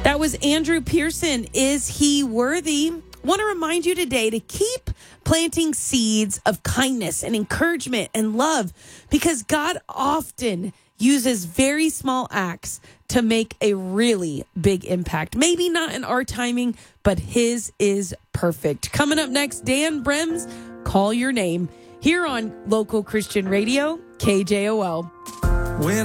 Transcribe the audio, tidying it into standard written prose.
That was Andrew Pearson. Is he worthy? Want to remind you today to keep planting seeds of kindness and encouragement and love, because God often uses very small acts to make a really big impact. Maybe not in our timing, but his is perfect. Coming up next, Dan Brems, Call Your Name, here on Local Christian Radio, KJOL. When